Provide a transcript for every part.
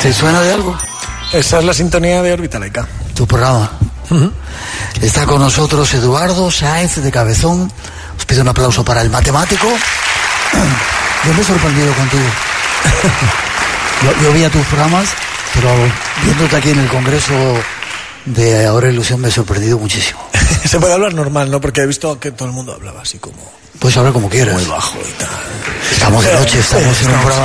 ¿Te suena de algo? Esa es la sintonía de Órbita Laica. Tu programa. Está con nosotros Eduardo Sáez de Cabezón. Os pido un aplauso para el matemático. Yo me he sorprendido contigo. Yo veía tus programas, pero viéndote aquí en el Congreso de Ahora Ilusión me he sorprendido muchísimo. Se puede hablar normal, ¿no? Porque he visto que todo el mundo hablaba así como... Puedes hablar como quieras. Muy bajo y tal. Estamos de noche, estamos en un programa...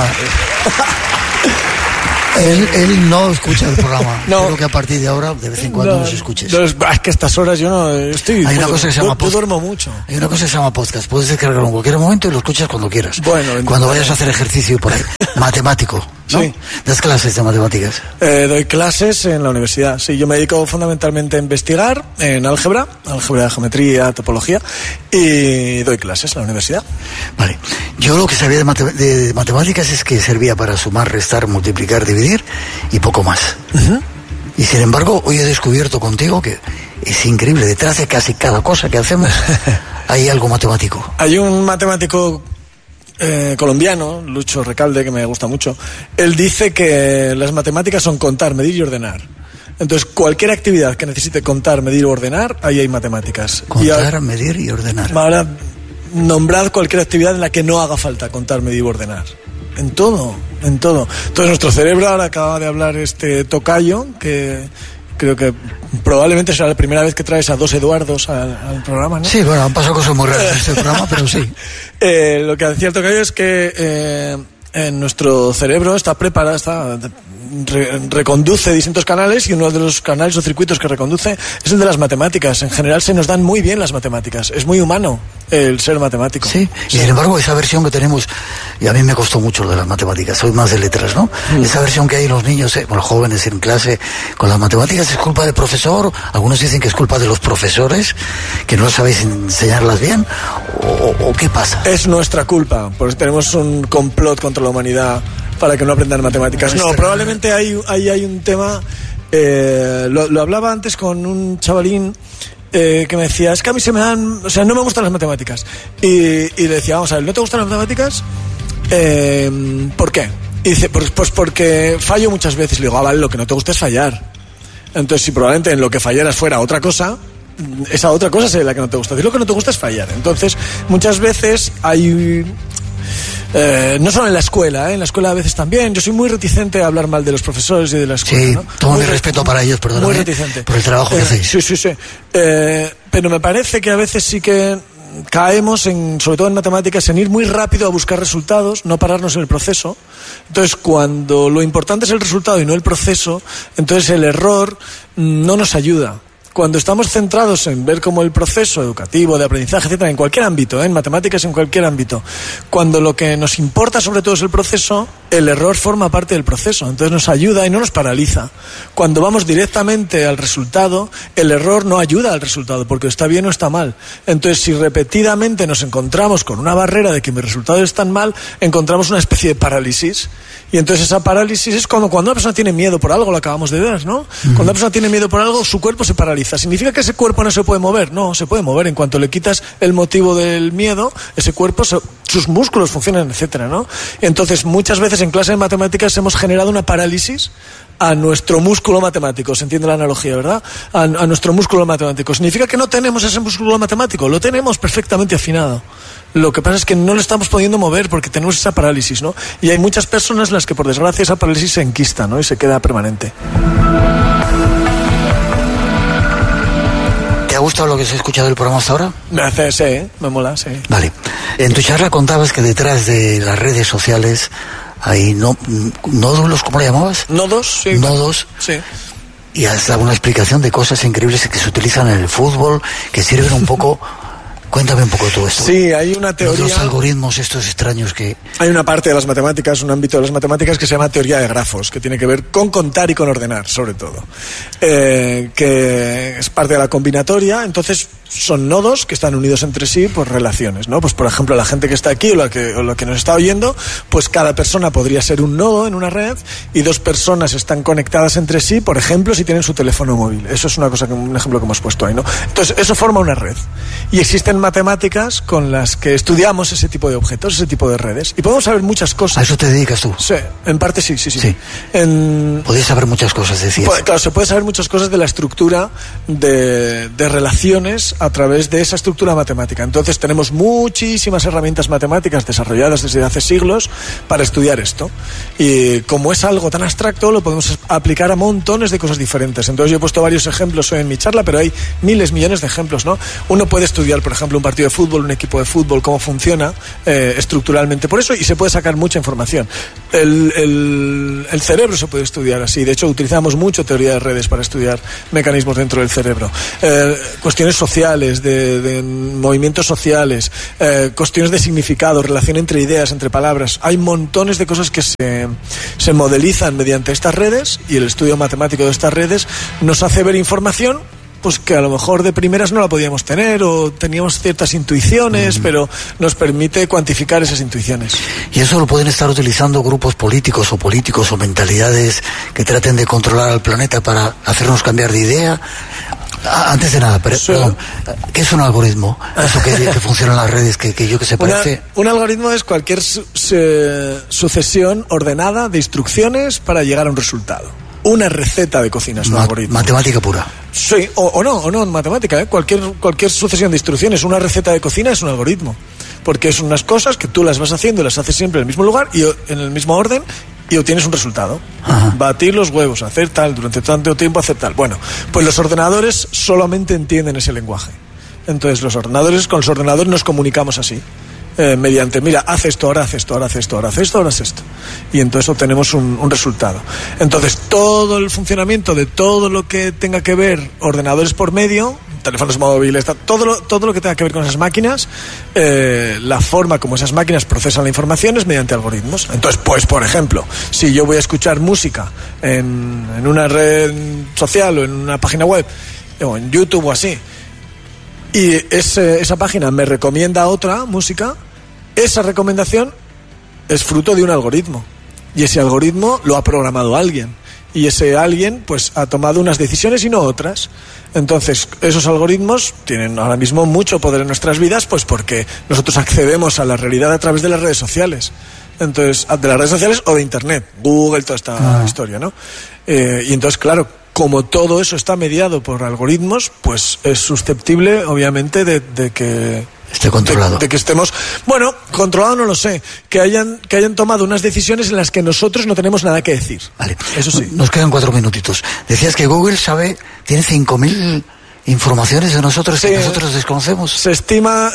Él no escucha el programa. No. Creo que a partir de ahora, de vez en cuando, nos escuches. Es que a estas horas yo no estoy... Hay una cosa que se llama podcast. Yo duermo mucho. Hay una cosa que se llama podcast. Puedes descargarlo en cualquier momento y lo escuchas cuando quieras. Bueno, cuando vayas a hacer ejercicio por ahí. Matemático, ¿no? Sí. ¿Das clases de matemáticas? Doy clases en la universidad. Sí, yo me dedico fundamentalmente a investigar en álgebra de geometría, topología, y doy clases en la universidad. Vale. Yo lo que sabía de matemáticas es que servía para sumar, restar, multiplicar, dividir y poco más. Uh-huh. Y sin embargo, hoy he descubierto contigo que es increíble. Detrás de casi cada cosa que hacemos hay algo matemático. Hay un matemático colombiano, Lucho Recalde, que me gusta mucho. Él dice que las matemáticas son contar, medir y ordenar. Entonces, cualquier actividad que necesite contar, medir o ordenar, ahí hay matemáticas. Contar, medir y ordenar. Ahora, nombrad cualquier actividad en la que no haga falta contar, medir o ordenar. En todo. Entonces, nuestro cerebro, ahora acaba de hablar tocayo, que creo que probablemente será la primera vez que traes a dos Eduardos al programa, ¿no? Sí, bueno, han pasado cosas muy raras en este programa, pero sí. Lo que decía el tocayo es que en nuestro cerebro está preparado, reconduce distintos canales, y uno de los canales o circuitos que reconduce es el de las matemáticas. En general se nos dan muy bien las matemáticas. Es muy humano el ser matemático. Sí, y sin embargo esa versión que tenemos, y a mí me costó mucho lo de las matemáticas, soy más de letras, ¿no? Esa versión que hay los niños, los jóvenes en clase con las matemáticas, ¿es culpa del profesor? Algunos dicen que es culpa de los profesores, que no sabéis enseñarlas bien, o ¿qué pasa? Es nuestra culpa, porque tenemos un complot contra la humanidad para que no aprendan matemáticas. No, probablemente hay un tema, lo hablaba antes con un chavalín que me decía, es que a mí no me gustan las matemáticas. Y le decía, vamos a ver, ¿no te gustan las matemáticas? ¿Por qué? Y dice, pues porque fallo muchas veces. Le digo, vale, lo que no te gusta es fallar. Entonces, si probablemente en lo que fallaras fuera otra cosa, esa otra cosa sería la que no te gusta. Lo que no te gusta es fallar. Entonces, muchas veces hay... no solo en la escuela, en la escuela a veces también. Yo soy muy reticente a hablar mal de los profesores y de la escuela. Sí, ¿no? todo mi respeto para ellos, perdóname. Muy reticente. Por el trabajo que hacéis. Sí. Pero me parece que a veces sí que caemos, sobre todo en matemáticas, en ir muy rápido a buscar resultados, no pararnos en el proceso. Entonces, cuando lo importante es el resultado y no el proceso, entonces el error no nos ayuda. Cuando estamos centrados en ver cómo el proceso educativo, de aprendizaje, etcétera, en cualquier ámbito, en matemáticas en cualquier ámbito, cuando lo que nos importa sobre todo es el proceso, el error forma parte del proceso, entonces nos ayuda y no nos paraliza. Cuando vamos directamente al resultado, el error no ayuda al resultado, porque está bien o está mal. Entonces, si repetidamente nos encontramos con una barrera de que mi resultado es tan mal, encontramos una especie de parálisis. Y entonces esa parálisis es como cuando una persona tiene miedo por algo, lo acabamos de ver, ¿no? Cuando una persona tiene miedo por algo, su cuerpo se paraliza. ¿Significa que ese cuerpo no se puede mover? No, se puede mover. En cuanto le quitas el motivo del miedo, ese cuerpo, sus músculos funcionan, etcétera, ¿no? Entonces, muchas veces en clase de matemáticas hemos generado una parálisis a nuestro músculo matemático. ¿Se entiende la analogía, verdad? A nuestro músculo matemático. ¿Significa que no tenemos ese músculo matemático? Lo tenemos perfectamente afinado. Lo que pasa es que no lo estamos pudiendo mover porque tenemos esa parálisis, ¿no? Y hay muchas personas en las que, por desgracia, esa parálisis se enquista, ¿no? Y se queda permanente. ¿Te ha gustado lo que se ha escuchado del programa hasta ahora? Sí, me mola, sí. Vale. En tu charla contabas que detrás de las redes sociales hay nódulos, ¿cómo le llamabas? Nodos, sí. Nodos. Sí. Y has dado una explicación de cosas increíbles que se utilizan en el fútbol, que sirven un poco... Cuéntame un poco todo esto. Sí, hay una teoría... Los algoritmos estos extraños que... Hay una parte de las matemáticas, un ámbito de las matemáticas que se llama teoría de grafos, que tiene que ver con contar y con ordenar, sobre todo. Que es parte de la combinatoria. Entonces, son nodos que están unidos entre sí por relaciones, ¿no? Pues por ejemplo, la gente que está aquí o la que nos está oyendo, pues cada persona podría ser un nodo en una red y dos personas están conectadas entre sí, por ejemplo, si tienen su teléfono móvil. Eso es un ejemplo que hemos puesto ahí, ¿no? Entonces, eso forma una red. Y existen matemáticas con las que estudiamos ese tipo de objetos, ese tipo de redes. Y podemos saber muchas cosas. ¿A eso te dedicas tú? Sí, en parte sí. Podéis saber muchas cosas, decías. Claro, se puede saber muchas cosas de la estructura de relaciones a través de esa estructura matemática. Entonces tenemos muchísimas herramientas matemáticas desarrolladas desde hace siglos para estudiar esto. Y como es algo tan abstracto, lo podemos aplicar a montones de cosas diferentes. Entonces yo he puesto varios ejemplos hoy en mi charla, pero hay millones de ejemplos, ¿no? Uno puede estudiar, por ejemplo, un partido de fútbol, un equipo de fútbol, cómo funciona estructuralmente por eso, y se puede sacar mucha información. El cerebro se puede estudiar así. De hecho, utilizamos mucho teoría de redes para estudiar mecanismos dentro del cerebro. Cuestiones sociales, de movimientos sociales, cuestiones de significado, relación entre ideas, entre palabras. Hay montones de cosas que se modelizan mediante estas redes, y el estudio matemático de estas redes nos hace ver información pues que a lo mejor de primeras no la podíamos tener, o teníamos ciertas intuiciones, pero nos permite cuantificar esas intuiciones. ¿Y eso lo pueden estar utilizando grupos políticos o mentalidades que traten de controlar al planeta para hacernos cambiar de idea? Antes de nada, perdón, ¿qué es un algoritmo? Eso que funciona en las redes, que se parece... Un algoritmo es cualquier sucesión ordenada de instrucciones para llegar a un resultado. Una receta de cocina es un algoritmo. Matemática pura. Sí, o no en matemática, ¿eh? Cualquier sucesión de instrucciones, una receta de cocina es un algoritmo. Porque son unas cosas que tú las vas haciendo y las haces siempre en el mismo lugar y en el mismo orden, y obtienes un resultado. Ajá. Batir los huevos, hacer tal, durante tanto tiempo hacer tal. Bueno, pues los ordenadores solamente entienden ese lenguaje. Entonces con los ordenadores nos comunicamos así. Mediante, mira, haz esto, ahora haz esto, ahora haz esto, ahora haz esto, ahora haz esto. Y entonces obtenemos un resultado. Entonces, todo el funcionamiento de todo lo que tenga que ver ordenadores por medio, teléfonos móviles, todo lo que tenga que ver con esas máquinas, la forma como esas máquinas procesan la información es mediante algoritmos. Entonces, pues, por ejemplo, si yo voy a escuchar música en una red social o en una página web, o en YouTube o así, y esa página me recomienda otra música, esa recomendación es fruto de un algoritmo, y ese algoritmo lo ha programado alguien, y ese alguien pues ha tomado unas decisiones y no otras. Entonces esos algoritmos tienen ahora mismo mucho poder en nuestras vidas, pues porque nosotros accedemos a la realidad a través de las redes sociales. Entonces, de las redes sociales o de internet, Google, toda esta historia, ¿no? Y entonces, claro, como todo eso está mediado por algoritmos, pues es susceptible, obviamente, de que esté controlado. De que estemos, bueno, controlado no lo sé, que hayan tomado unas decisiones en las que nosotros no tenemos nada que decir. Vale, eso sí. Nos quedan 4 minutitos. Decías que Google tiene 5.000 informaciones de nosotros que nosotros desconocemos. Se estima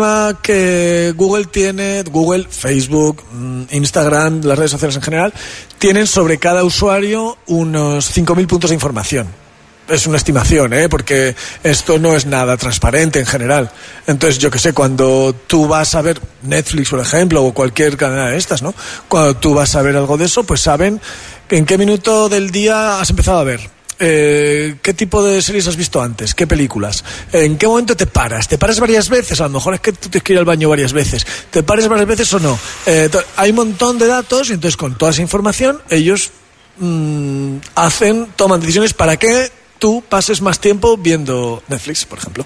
que Google, Facebook, Instagram, las redes sociales en general, tienen sobre cada usuario unos 5.000 puntos de información. Es una estimación, porque esto no es nada transparente en general. Entonces, yo que sé, cuando tú vas a ver Netflix, por ejemplo, o cualquier cadena de estas, ¿no? Cuando tú vas a ver algo de eso, pues saben en qué minuto del día has empezado a ver. ¿Qué tipo de series has visto antes? ¿Qué películas? ¿En qué momento te paras? ¿Te paras varias veces? A lo mejor es que tú tienes que ir al baño varias veces. ¿Te paras varias veces o no? Hay un montón de datos, y entonces con toda esa información ellos toman decisiones para que tú pases más tiempo viendo Netflix, por ejemplo.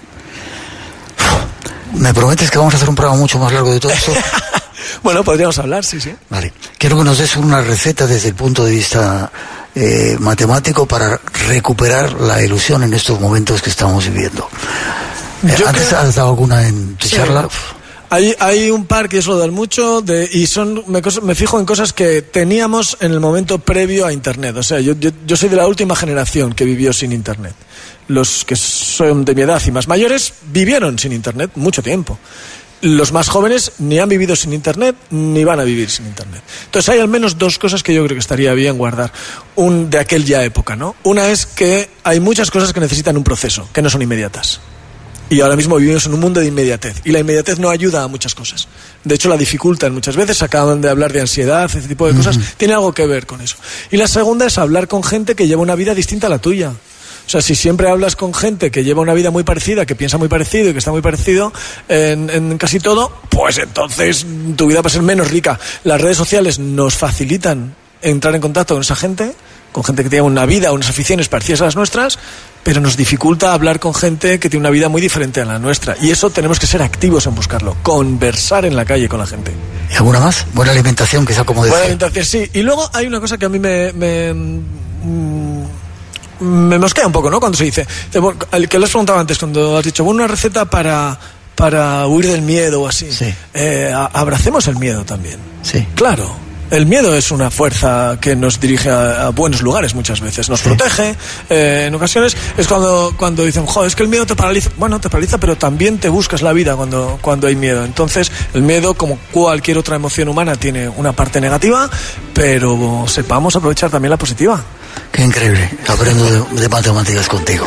¿Me prometes que vamos a hacer un programa mucho más largo de todo esto? Bueno, podríamos hablar, sí. Vale. Quiero que nos des una receta desde el punto de vista matemático para recuperar la ilusión en estos momentos que estamos viviendo. ¿Antes has dado alguna en tu charla? Hay un par que eso lo dan mucho y me fijo en cosas que teníamos en el momento previo a Internet. O sea, yo soy de la última generación que vivió sin Internet. Los que son de mi edad y más mayores vivieron sin Internet mucho tiempo. Los más jóvenes ni han vivido sin Internet ni van a vivir sin Internet. Entonces hay al menos 2 cosas que yo creo que estaría bien guardar de aquella época, ¿no? Una es que hay muchas cosas que necesitan un proceso, que no son inmediatas. Y ahora mismo vivimos en un mundo de inmediatez. Y la inmediatez no ayuda a muchas cosas. De hecho, la dificultan muchas veces. Acaban de hablar de ansiedad, ese tipo de cosas. Tiene algo que ver con eso. Y la segunda es hablar con gente que lleva una vida distinta a la tuya. O sea, si siempre hablas con gente que lleva una vida muy parecida, que piensa muy parecido y que está muy parecido en casi todo, pues entonces tu vida va a ser menos rica. Las redes sociales nos facilitan entrar en contacto con esa gente, con gente que tiene una vida, unas aficiones parecidas a las nuestras, pero nos dificulta hablar con gente que tiene una vida muy diferente a la nuestra. Y eso tenemos que ser activos en buscarlo, conversar en la calle con la gente. ¿Y alguna más? Buena alimentación, quizá, como decía. Buena alimentación, sí. Y luego hay una cosa que a mí me mosquea un poco, ¿no? Cuando se dice, el que lo has preguntado antes, cuando has dicho, una receta para huir del miedo o así. Sí. Abracemos el miedo también. Sí. Claro. El miedo es una fuerza que nos dirige a buenos lugares muchas veces, nos protege, en ocasiones es cuando dicen, joder, es que el miedo te paraliza. Bueno, te paraliza, pero también te buscas la vida cuando hay miedo. Entonces, el miedo, como cualquier otra emoción humana, tiene una parte negativa, pero sepamos aprovechar también la positiva. Qué increíble, aprendo de matemáticas contigo.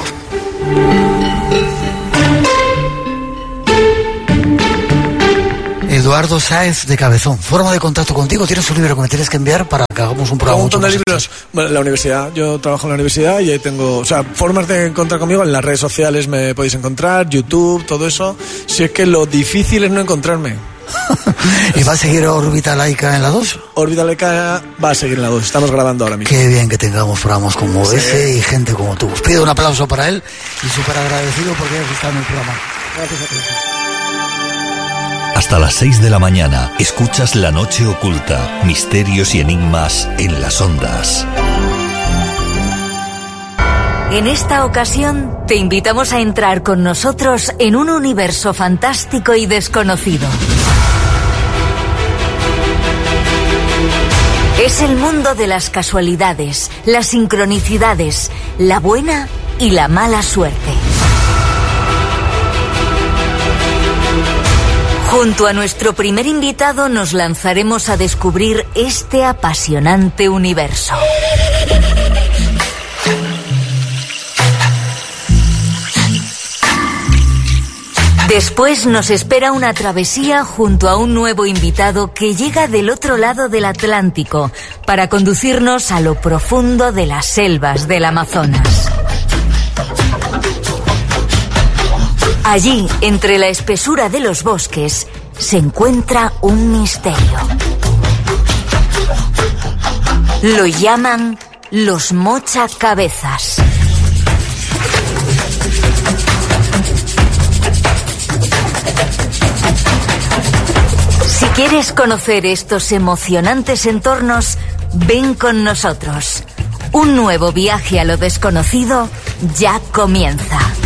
Eduardo Sáez de Cabezón. Forma de contacto contigo. ¿Tienes un libro que me tienes que enviar para que hagamos un programa? Un montón de libros. Bueno, la universidad. Yo trabajo en la universidad y ahí tengo, formas de encontrar conmigo. En las redes sociales me podéis encontrar, YouTube, todo eso. Si es que lo difícil es no encontrarme. ¿Y va a seguir Órbita Laica en la 2? Órbita Laica va a seguir en la 2. Estamos grabando ahora mismo. Qué bien que tengamos programas como ese y gente como tú. Os pido un aplauso para él y súper agradecido porque hayas estado en el programa. Gracias a todos. Hasta las 6 de la mañana escuchas La Noche Oculta, misterios y enigmas en las ondas. En esta ocasión te invitamos a entrar con nosotros en un universo fantástico y desconocido. Es el mundo de las casualidades, las sincronicidades, la buena y la mala suerte. Junto a nuestro primer invitado nos lanzaremos a descubrir este apasionante universo. Después nos espera una travesía junto a un nuevo invitado que llega del otro lado del Atlántico para conducirnos a lo profundo de las selvas del Amazonas. Allí, entre la espesura de los bosques, se encuentra un misterio. Lo llaman los mochacabezas. Si quieres conocer estos emocionantes entornos, ven con nosotros. Un nuevo viaje a lo desconocido ya comienza.